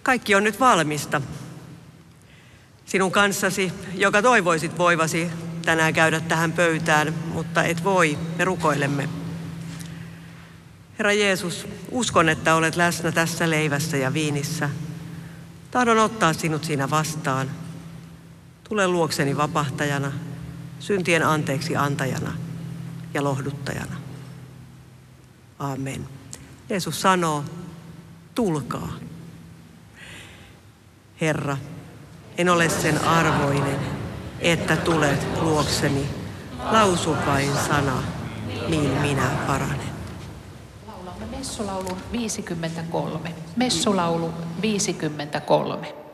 Kaikki on nyt valmista. Sinun kanssasi, joka toivoisit voivasi tänään käydä tähän pöytään, mutta et voi, me rukoilemme. Herra Jeesus, uskon, että olet läsnä tässä leivässä ja viinissä. Tahdon ottaa sinut siinä vastaan. Tule luokseni vapahtajana, syntien anteeksi antajana ja lohduttajana. Amen. Jeesus sanoo, tulkaa. Herra, en ole sen arvoinen, että tulet luokseni. Lausu vain sana, niin minä paranen. Laulamme messulaulun 53. Messulaulu 53.